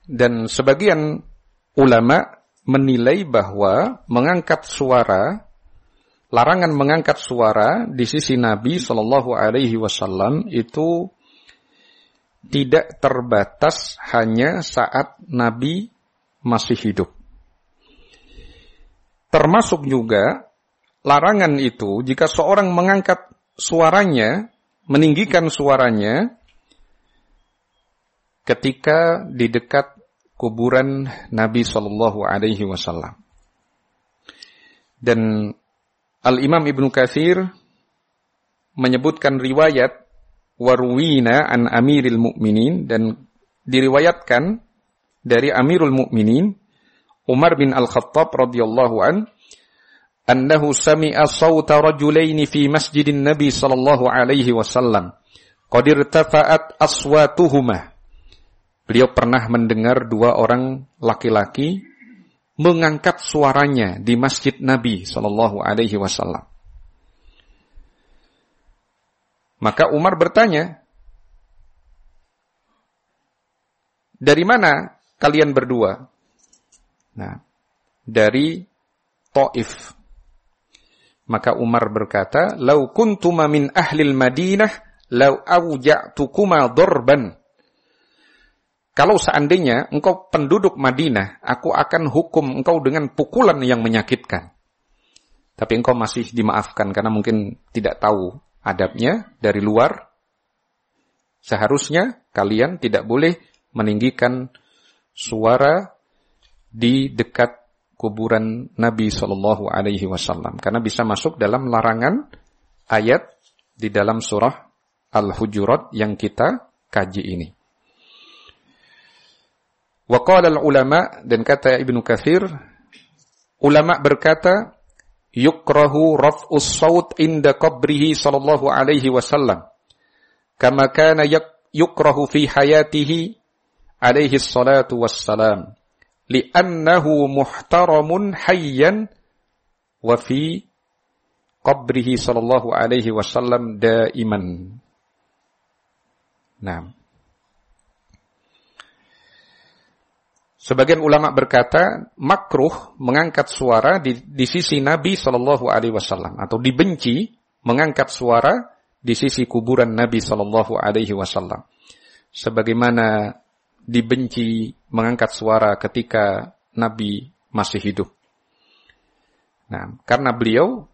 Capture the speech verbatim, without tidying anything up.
Dan sebagian ulama menilai bahwa mengangkat suara, larangan mengangkat suara di sisi Nabi Shallallahu Alaihi Wasallam itu tidak terbatas hanya saat Nabi masih hidup. Termasuk juga larangan itu jika seorang mengangkat suaranya, meninggikan suaranya ketika di dekat kuburan Nabi Sallallahu Alaihi Wasallam. Dan Al-Imam Ibnu Katsir menyebutkan riwayat warwina an Amiril Mukminin, dan diriwayatkan dari Amirul Mukminin Umar bin Al-Khattab radhiyallahu an annahu sami'a sawta rajulaini fi masjidin Nabi sallallahu alaihi wasallam qad irtafa'at aswatuhuma. Beliau pernah mendengar dua orang laki-laki mengangkat suaranya di masjid Nabi sallallahu alaihi wasallam. Maka Umar bertanya, "Dari mana kalian berdua?" Nah, dari Taif. Maka Umar berkata, "Lau kuntuma min ahlil Madinah, lau awja'tukuma darban." Kalau seandainya engkau penduduk Madinah, aku akan hukum engkau dengan pukulan yang menyakitkan. Tapi engkau masih dimaafkan karena mungkin tidak tahu adabnya dari luar. Seharusnya kalian tidak boleh meninggikan suara di dekat kuburan Nabi Sallallahu Alaihi Wasallam karena bisa masuk dalam larangan ayat di dalam surah Al-Hujurat yang kita kaji ini. Wa qala al-ulama, dan kata Ibnu Katsir, ulama berkata, yukrahu raf'us saut inda qabrihi sallallahu alaihi wasallam kama kana yukrahu fi hayatihi alaihi salatu wassalam li'annahu muhtaramun hayyan wa fi qabrihi sallallahu alaihi wasallam daiman. Nah, sebagian ulama berkata makruh mengangkat suara di, di sisi Nabi Sallallahu Alaihi Wasallam atau dibenci mengangkat suara di sisi kuburan Nabi Sallallahu Alaihi Wasallam. Sebagaimana dibenci mengangkat suara ketika Nabi masih hidup. Nah, karena beliau